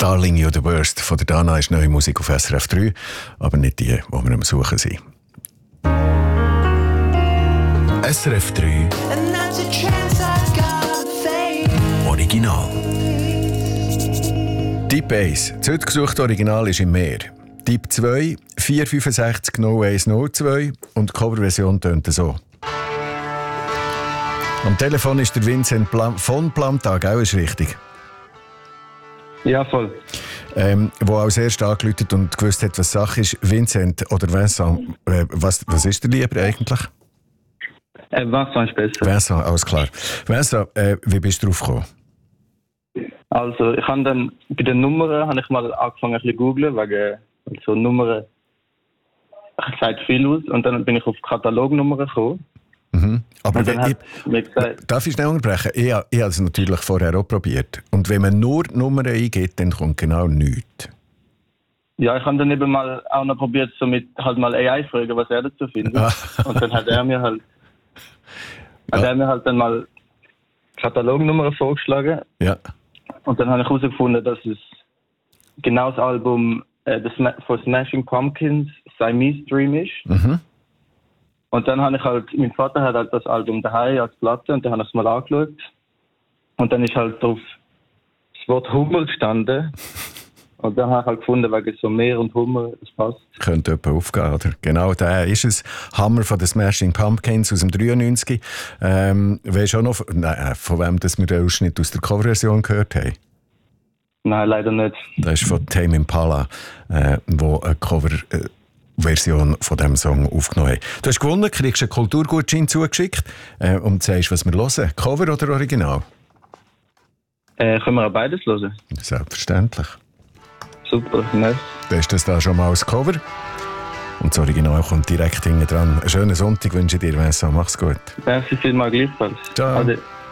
Darling, you're the worst. Von der Dana ist neue Musik auf SRF 3, aber nicht die, die wir am Suchen sind. SRF 3 Original. Typ 1, das heute gesuchte Original ist im Meer. Typ 2, 465 0102 und die Coverversion tönt so. Am Telefon ist der Vincent von Plantag, auch ist richtig. Ja, voll. Wo als erstes angerufen und gewusst hat, was Sache ist. Vincent oder Vincent, was ist dir lieber eigentlich? Vincent ist besser. Vincent, alles klar. Vincent, wie bist du drauf gekommen? Also, ich habe dann bei den Nummern habe ich mal angefangen ein bisschen zu googlen, wegen so Nummern sagt viel aus. Und dann bin ich auf Katalognummern gekommen. Mhm. Aber darf ich schnell unterbrechen? Ich habe es natürlich vorher auch probiert. Und wenn man nur die Nummern eingibt, dann kommt genau nichts. Ja, ich habe dann eben mal auch noch probiert, so mit halt mal AI fragen, was er dazu findet. Und dann hat er mir halt dann mal Katalognummern vorgeschlagen. Ja. Und dann habe ich herausgefunden, dass es genau das Album von Smashing Pumpkins Siamese Dream ist. Mhm. Und dann habe ich mein Vater hat halt das Album daheim als Platte und dann habe ich es mal angeschaut. Und dann ist halt drauf das Wort Hummer gestanden. Und dann habe ich halt gefunden, wegen so Meer und Hummer, das passt. Könnte jemand aufgehen, oder? Genau, der ist es. Hammer von den Smashing Pumpkins aus dem 93. Weißt du auch noch, von wem das wir den Ausschnitt aus der Coverversion gehört haben? Nein, leider nicht. Das ist von Tame Impala, wo eine Coverversion von diesem Song aufgenommen haben. Du hast gewonnen, kriegst einen Kulturgutschein zugeschickt und sagst, was wir hören. Cover oder Original? Können wir auch beides hören? Selbstverständlich. Super, nice. Du hast das da schon mal als Cover. Und das Original kommt direkt hinten dran. Einen schönen Sonntag wünsche ich dir, Vincent. Mach's gut. Merci vielmals, gleichfalls. Ciao. Ade.